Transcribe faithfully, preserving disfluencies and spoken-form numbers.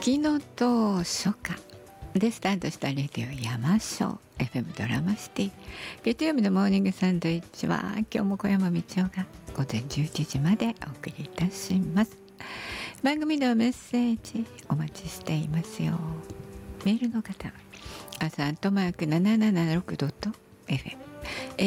月のと初夏でスタートしたレディオ山椒 エフエム ドラマシティ、月曜日のモーニングサンドイッチは今日も小山道夫が午前じゅういちじまでお送りいたします。番組ではメッセージお待ちしていますよ。メールの方は朝アットマーク ななななろくドットエフエム